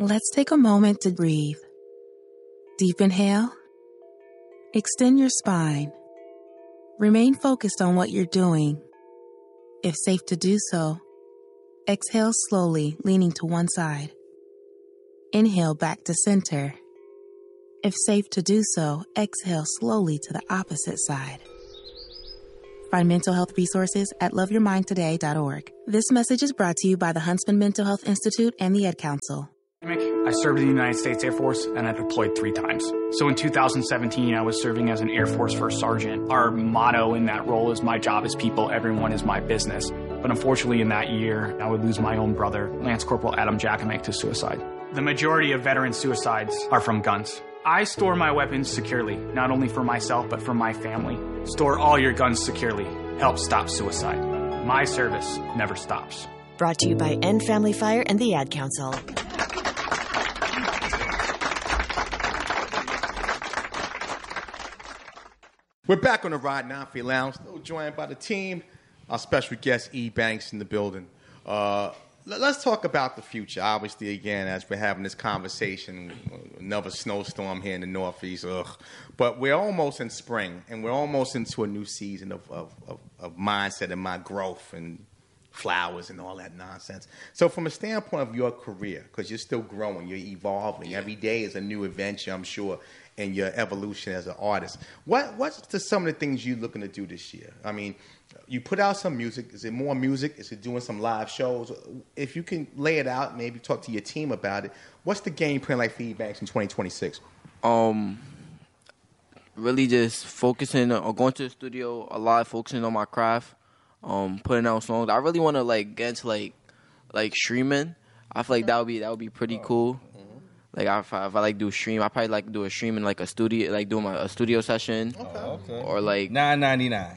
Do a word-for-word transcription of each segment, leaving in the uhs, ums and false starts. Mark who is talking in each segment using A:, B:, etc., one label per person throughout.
A: Let's take a moment to breathe. Deep inhale. Extend your spine. Remain focused on what you're doing. If safe to do so, exhale slowly, leaning to one side. Inhale back to center. If safe to do so, exhale slowly to the opposite side. Find mental health resources at love your mind today dot org. This message is brought to you by the Huntsman Mental Health Institute and the Ad Council.
B: I served in the United States Air Force, and I deployed three times. So in two thousand seventeen, I was serving as an Air Force First Sergeant. Our motto in that role is, my job is people, everyone is my business. But unfortunately, in that year, I would lose my own brother, Lance Corporal Adam Jackamek, to suicide. The majority of veteran suicides are from guns. I store my weapons securely, not only for myself, but for my family. Store all your guns securely. Help stop suicide. My service never stops.
C: Brought to you by End Family Fire and the Ad Council.
D: We're back on the Ride nine Feet Lounge, still joined by the team. Our special guest, E. Banks, in the building. Uh, let's talk about the future. Obviously, again, as we're having this conversation, another snowstorm here in the Northeast. Ugh. But we're almost in spring, and we're almost into a new season of, of, of, of mindset and my growth and flowers and all that nonsense. So from a standpoint of your career, because you're still growing, you're evolving. Every day is a new adventure, I'm sure, in your evolution as an artist. What What's the, some of the things you're looking to do this year? I mean, you put out some music. Is it more music? Is it doing some live shows? If you can lay it out, maybe talk to your team about it. What's the game plan like for E. Banks in twenty twenty-six?
E: Um, really just focusing on going to the studio a lot, focusing on my craft, um, putting out songs. I really want to like get into like like streaming. I feel like that would be that would be pretty cool. Like if I, if I like do a stream, I probably like do a stream in like a studio, like doing my a studio session.
F: Okay. okay.
E: Or like
F: nine ninety nine.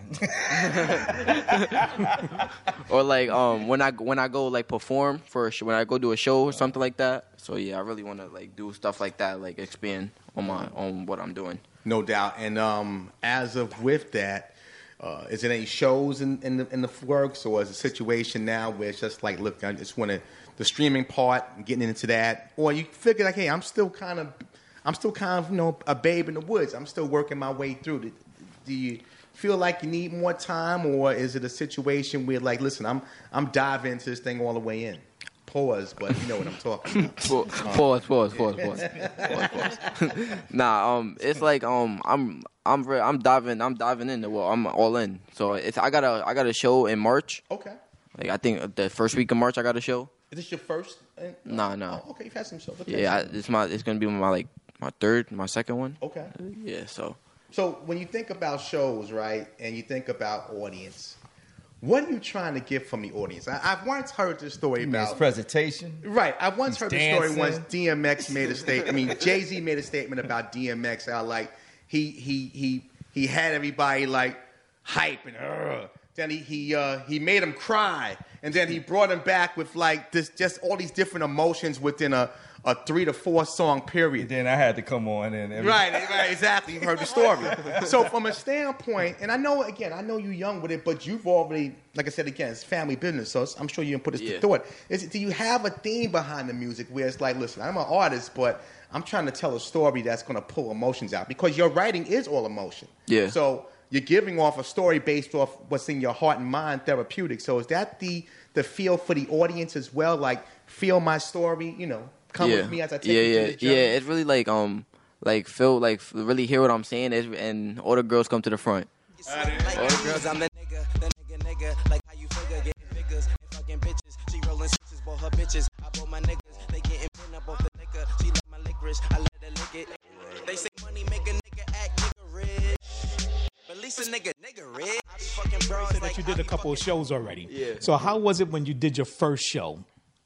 E: Or like um when I when I go like perform for a sh- when I go do a show or something like that. So yeah, I really want to like do stuff like that, like expand on my on what I'm doing.
D: No doubt. And um, as of with that, uh, is there any shows in in the, in the works, or is it a situation now where it's just like, look, I just want to. The streaming part, getting into that, or you figure like, hey, I'm still kind of, I'm still kind of, you know, a babe in the woods. I'm still working my way through. Do, do you feel like you need more time, or is it a situation where like, listen, I'm, I'm diving into this thing all the way in? Pause, but you know what I'm talking about.
E: pause, pause, pause, pause, pause, pause, pause. Nah, um, it's like um, I'm, I'm, re- I'm diving, I'm diving in. Well, I'm all in. So it's, I got a, I got a show in March.
D: Okay.
E: Like I think the first week of March, I got a show.
D: Is this your first? Uh,
E: nah, nah.
D: Oh, okay, you've had some shows. Okay.
E: Yeah, I, it's my it's gonna be my like my third, my second one.
D: Okay.
E: Yeah, so.
D: So when you think about shows, right, and you think about audience, what are you trying to get from the audience? I, I've once heard this story
F: you
D: about
F: his presentation.
D: Right, I once
F: He's
D: heard
F: dancing.
D: the story once. D M X made a statement. I mean, Jay-Z made a statement about D M X. How like he he he he had everybody like hype and uh, then he he uh, he made them cry. And then he brought him back with like this, just all these different emotions within a, a three to four song period.
F: And then I had to come on and every-
D: right, right, exactly. You heard the story. So from a standpoint, and I know again, I know you're young with it, but you've already, like I said again, it's family business. So I'm sure you can put this
E: Yeah.
D: to thought. Is it, do you have a theme behind the music where it's like, listen, I'm an artist, but I'm trying to tell a story that's going to pull emotions out, because your writing is all emotion.
E: Yeah.
D: So you're giving off a story based off what's in your heart and mind, therapeutic. So is that the the feel for the audience as well? Like, feel my story, you know, come
E: yeah.
D: with me as I take
E: yeah,
D: you
E: yeah,
D: through this journey?
E: Yeah, it's really like um like feel like really hear what I'm saying, is, and all the girls come to the front.
G: All the girls, I'm the nigga, the nigga, nigga, like how you figure, getting figures and fucking bitches. She rolling switches, bought her bitches. I bought my niggas, they getting pinned up off the liquor. She like my licorice, I let her lick it. They say money make a nigga act nigga rich. But at least a nigga, nigga rich. I be fucking bros
H: said
G: like
H: that you did a couple of shows already.
E: Yeah.
H: So how was it when you did your first show?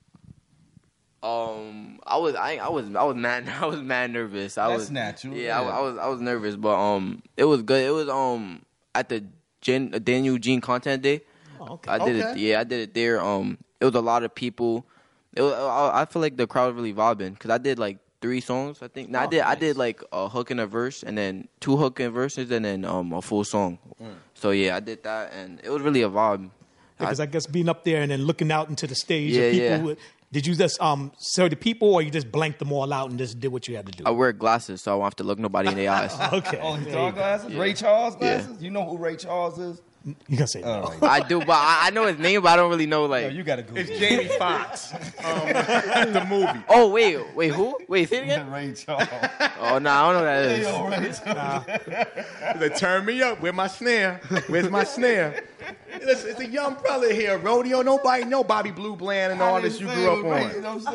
E: Um, I was I I was I was mad I was mad nervous. I
F: That's
E: was
F: natural.
E: Yeah,
F: Yeah.
E: I, I was I was nervous, but um, it was good. It was um at the Jen, Daniel Jean Content Day.
H: Oh, okay.
E: I did
D: Okay.
E: it. Yeah, I did it there. Um, it was a lot of people. It was, I, I feel like the crowd was really vibing because I did like three songs. I think. No, I
H: Oh,
E: did. I
H: nice.
E: did like a hook and a verse, and then two hook and verses, and then um a full song. So yeah, I did that, and it was really a vibe.
H: Because I, guess being up there and then looking out into the stage
E: Yeah,
H: of people
E: yeah.
H: with, Did you just um serve the people, or you just blanked them all out and just did what you had to do?
E: I wear glasses, so I won't have to look nobody in the eyes.
H: Okay.
F: Oh,
H: There
F: his
H: you
F: dog
H: go.
F: glasses?
E: Yeah.
F: Ray Charles glasses?
E: Yeah.
F: You know who Ray Charles is?
H: You gonna say no?
F: All right.
E: I do, but I, I know his name, but I don't really know like.
F: No, you got to Google.
D: It's Jamie Foxx, um, the movie.
E: Oh wait, wait, who? Wait, say it again.
F: Ray Charles.
E: Oh no, I don't know who that is.
F: Yo, Ray Charles.
D: They turn me up. Where's my snare? Where's my snare? Listen, it's a young brother here. Rodeo. Nobody know Bobby Blue Bland and all this you grew up on.
F: You know what I'm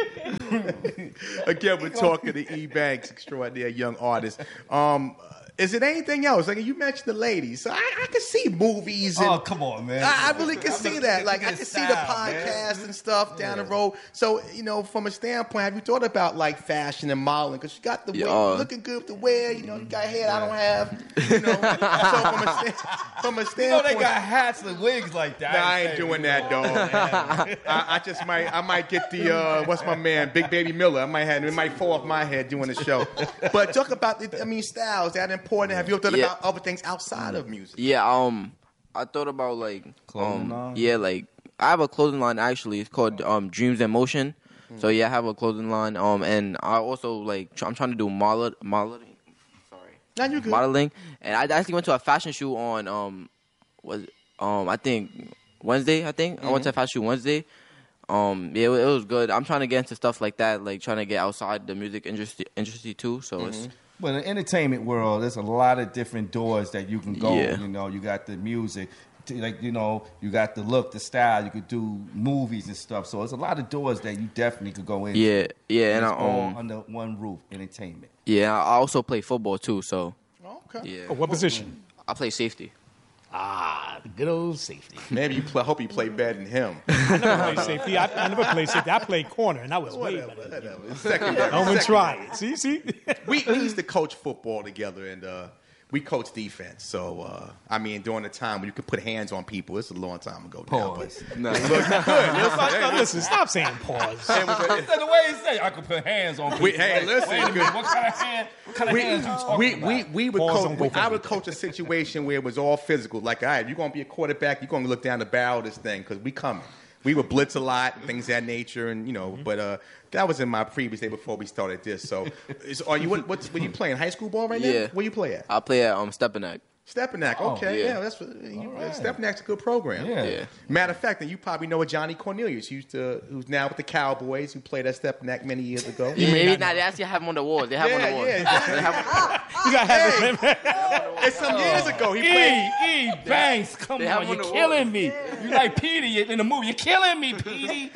F: saying?
D: Again, we're talking to E. Banks, extraordinary young artist. Um, is it anything else? Like you mentioned the ladies, so I, I can see movies. And
F: Oh, come on, man.
D: I, I really can see that. Like I
F: Look
D: can
F: at
D: see the
F: style,
D: podcast
F: man.
D: and stuff down the road. So you know, from a standpoint, have you thought about like fashion and modeling? Because you got the
E: Yeah,
D: way,
E: uh,
D: you're looking good with the wear. You know, you got hair I don't have. You know, so from a, stand, from a
F: You know
D: standpoint,
F: they got hats and wigs like that.
D: Nah, I ain't doing that, dog. I, I just might, I might get the uh, what's my man, Big Baby Miller. I might have, it might fall off my head doing the show. But talk about, the, I mean, styles. Is that important? Have you thought
E: Yeah.
D: about other things outside of music?
E: Yeah, um, I thought about like,
F: Clothing
E: um,
F: line?
E: yeah, like I have a clothing line actually. It's called um Dreams in Motion. So yeah, I have a clothing line. Um, and I also like tr- I'm trying to do model modeling. Sorry,
D: Now you good.
E: modeling. And I actually went to a fashion shoot on um was um I think Wednesday. I think I went to a fashion shoot Wednesday. Um, yeah, it, wa- it was good. I'm trying to get into stuff like that, like trying to get outside the music industry industry too. So it's
F: Well, in the entertainment world, there's a lot of different doors that you can go.
E: Yeah.
F: You know, you got the music, t- like you know, you got the look, the style. You could do movies and stuff. So there's a lot of doors that you definitely could go in.
E: yeah, yeah, and I,
F: it's all
E: um,
F: under one roof, entertainment.
E: yeah, I also play football too. So
D: Okay.
E: yeah,
H: Oh, what position?
E: I play safety.
H: Ah, the good old safety.
D: Maybe you play, hope you play better than him.
H: I never played safety. I, I never played safety. I played corner, and I was way
D: Whatever,
H: better. than you.
D: whatever. Secondary.
H: Don't even
D: Secondary.
H: try it. See, see.
D: we, we used to coach football together, and uh, we coached defense. So, uh, I mean, during the time when you could put hands on people, it's a long time ago now.
F: Pause.
D: But
E: No.
D: look, you could. Listen,
H: Now, listen, stop saying pause.
D: it was a-
F: That's the way he say I could put hands on people.
D: We- hey,
F: Like,
D: listen,
F: wait a minute, what kind of hand? What kind of
D: we,
F: hands you talking
D: we,
F: about?
D: we, we would
H: Pause
D: coach,
H: on both
D: I
H: of
D: would
H: you.
D: coach a situation where it was all physical. Like, all right, you're going to be a quarterback, you're going to look down the barrel of this thing because we coming. We would blitz a lot, things of that nature, and you know. But uh, that was in my previous day before we started this. So, is, are you what? What's what you playing? High school ball right now?
E: Yeah.
D: Where you play at?
E: I play at um Stepinac.
D: Stepinac. Okay, yeah,
E: yeah.
D: that's what, you,
F: right.
D: Stepinac's a good program.
F: Yeah.
E: Yeah.
D: Matter of fact, and you probably know a Johnny Cornelius, who used to, who's now with the Cowboys, who played at Stepinac many years ago.
E: Yeah, maybe not. They actually have him on the wall. They have him on
D: Yeah,
E: the wall.
D: yeah.
E: They have,
H: You gotta have it.
D: It's some years ago. He played.
F: E, E, Banks, come
E: They have
F: on,
E: him
F: you're
E: on the
F: killing
E: wall.
F: me. You like Petey in the movie. You're killing me, Petey.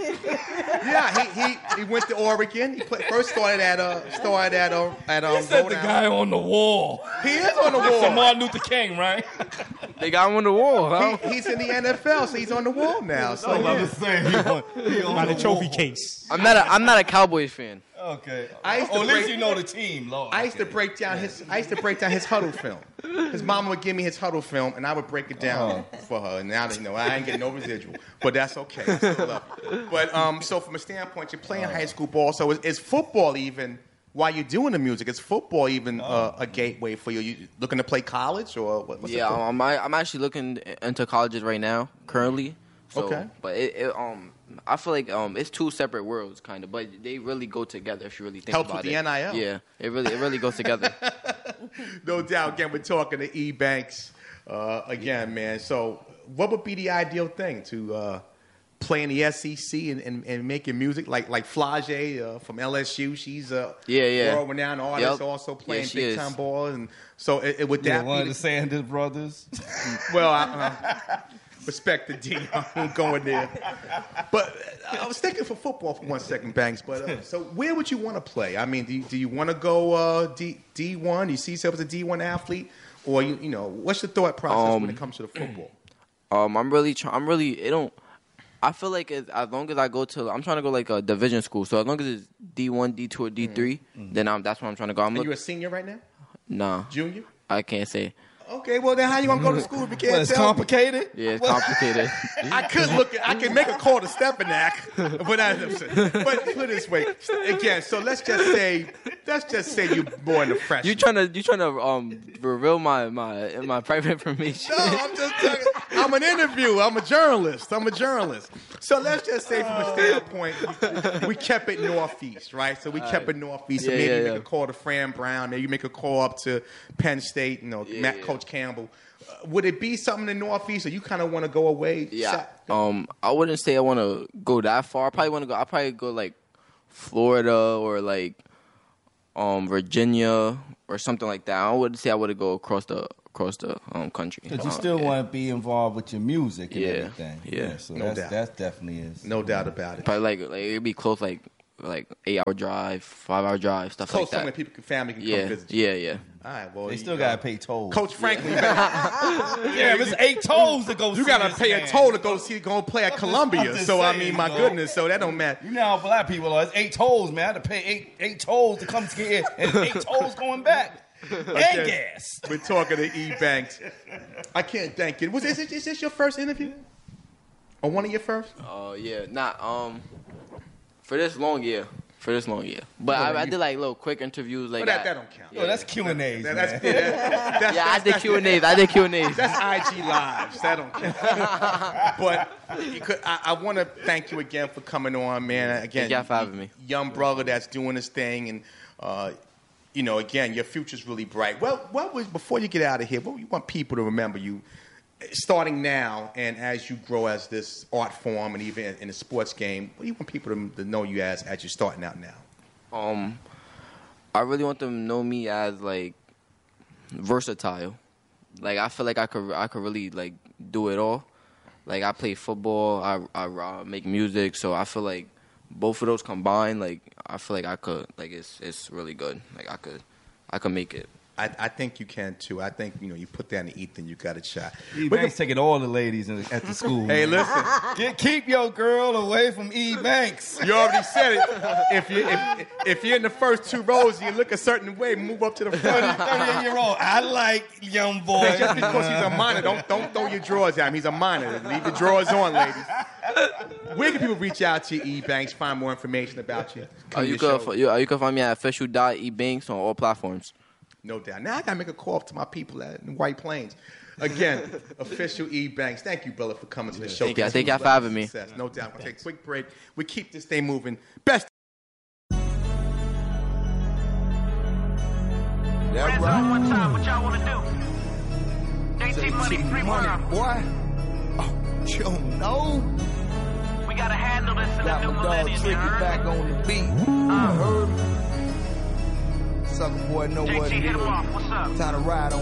D: Yeah, he, he he went to Oregon. He played, first started at uh started at uh, at um.
F: He said the
D: Rhode
F: guy
D: Island.
F: on the wall.
D: He is on the
F: So
D: wall.
F: Martin Luther King, right?
E: they got him on the wall, huh?
D: He, he's in the N F L, so he's on the wall now. So
F: I'm
D: yeah.
F: just saying. He on, he on
H: By the
F: the
H: trophy
F: wall.
H: case.
E: I'm not. A, I'm not a Cowboys fan.
F: Okay.
D: I used to
F: Oh, at least
D: break-
F: you know the team, Lord.
D: I used to break down his. I used to break down his huddle film. His mama would give me his huddle film, and I would break it down for her. And now, you know, I ain't getting no residual, but that's okay. I still love you. But um, so from a standpoint, you're playing high school ball. So is, is football even while you're doing the music? Is football even uh, a gateway for you? You looking to play college or what, what's
E: Yeah,
D: it
E: I'm. I'm actually looking into colleges right now, currently. So,
D: Okay.
E: But it, it um, I feel like um, it's two separate worlds, kind of, but they really go together if you really think
D: Helps
E: about
D: with the
E: it.
D: N I L.
E: Yeah, it really, it really goes together.
D: No doubt. Again, we're talking to E. Banks uh, again, man. So, what would be the ideal thing to uh, play in the S E C and, and, and making music like like Flage uh, from L S U? She's a
E: Yeah, yeah.
D: world-renowned artist,
E: Yep.
D: also playing
E: Yeah, she
D: big
E: is.
D: time ball. And so, it, it, would
F: Yeah,
D: that
F: one of
D: be
F: the Sanders brothers.
D: well? I, uh, respect the D. I'm going there. But uh, I was thinking for football for one second, Banks. But uh, so, where would you want to play? I mean, do you, do you want to go uh, D D one? Do you see yourself as a D one athlete, or you you know, what's your thought process
E: Um,
D: when it comes to the football?
E: Um, I'm really, try- I'm really, it don't. I feel like as, as long as I go to, I'm trying to go like a division school. So as long as it's D one, D two, or D three, then I'm, that's where I'm trying to go. I'm
D: Are
E: look,
D: you a senior right now?
E: nah,
D: Junior?
E: I can't say.
D: Okay, well then how you gonna go to school if you can't
F: Well, it's
D: tell me?
F: complicated.
E: Yeah, it's complicated.
D: I could look at, I can make a call to Stepinac, but I, but put it this way again. So let's just say, let's just say you're born a freshman.
E: you trying to, you trying to um reveal my my my private information?
D: No, I'm just talking. I'm an interviewer. I'm a journalist. I'm a journalist. So let's just say from a standpoint, we kept it Northeast, right? So we
E: All
D: kept
E: right.
D: it Northeast.
E: Yeah,
D: so maybe
E: yeah,
D: you
E: yeah.
D: make a call to Fran Brown. Maybe you make a call up to Penn State, you know,
E: Yeah,
D: Matt,
E: yeah.
D: Coach Campbell. Uh, would it be something in the Northeast or you kind of want to go away?
E: Yeah. Um, I wouldn't say I want to go that far. I probably want to go. I probably go like Florida or like um Virginia or something like that. I wouldn't say I would go across the across the um country.
F: Because you
E: Uh,
F: still
E: yeah.
F: want to be involved with your music and
E: Yeah,
F: everything.
E: yeah.
F: so
D: No
F: that's,
D: doubt.
F: that definitely is.
D: No doubt about it.
E: Probably like like it'd be close, like like eight hour drive, five hour drive, stuff
D: Close
E: like
D: so
E: that.
D: many people, can, family can
E: yeah,
D: come visit you.
E: yeah, yeah.
D: All right, well,
F: They
D: you
F: still
D: go.
F: got to pay tolls.
D: Coach Franklin, you, better,
F: yeah, it's eight tolls to go
D: you
F: see
D: got to
F: this
D: pay
F: man.
D: a toll to go see, go play at
F: I'm just-
D: Columbia.
F: I'm just
D: So I
F: saying,
D: mean, my
F: you know.
D: goodness, so that don't matter.
F: You know how black people are. It's eight tolls, man. I had to pay eight eight tolls to come here, and eight tolls going back. And
D: Okay.
F: gas.
D: We're talking to E Banks. I can't thank you. Was is, it, is this your first interview? Or one of your first?
E: Oh uh, yeah, not um for this long year. For this long year, but I, I did like little quick interviews like
D: But that,
E: I-
D: that don't count.
F: Yo, that's Q and A's,
D: That-
F: man.
D: that's, yeah, that- that's,
E: yeah, I
D: that's,
E: did Q and A's. I did Q and A's.
D: That's I G Lives. That don't count. But you could, I, I want to thank you again for coming on, man. Again,
E: Thank y'all for having me.
D: Young brother that's doing his thing, and uh, you know, again, your future's really bright. Well, what was before you get out of here? What do you want people to remember you, starting now and as you grow as this art form and even in the sports game? What do you want people to, to know you as as you're starting out now?
E: Um, I really want them to know me as like versatile. Like I feel like I could I could really like do it all. Like I play football, I I, I make music, so I feel like both of those combined, like I feel like I could like it's it's really good. Like I could I could make it.
D: I, I think you can too. I think you know you put that in Ethan, you got a shot.
F: E
D: We're
F: Banks taking all the ladies in, at the school.
D: Hey,
F: man.
D: listen.
F: Get, keep your girl away from E Banks.
D: You already said it. If you if, if you're in the first two rows, you look a certain way. Move up to the front.
F: thirty-eight year old. I like young boys.
D: Just because he's a minor, don't don't throw your drawers at him. He's a minor. Leave the drawers on, ladies. Where can people reach out to E Banks, find more information about you?
E: Uh,
D: Come to
E: you
D: your
E: could
D: show?
E: f- you, uh, you can find me at official dot e banks on all platforms.
D: No doubt. Now I gotta make a call up to my people at in White Plains. Again, official E Banks. Thank you, brother, for coming to the show.
E: Thank you. Thank y'all for having me.
D: Success. No doubt. We'll take a quick break. We keep this thing moving. Best.
I: That's right. One time, what y'all want to do? eighteen money, free money, boy. Oh, you don't know. We gotta handle this in the new millennium. Tricky back on the beat. Uh, heard me. Sucker boy know what it is. Time to ride on.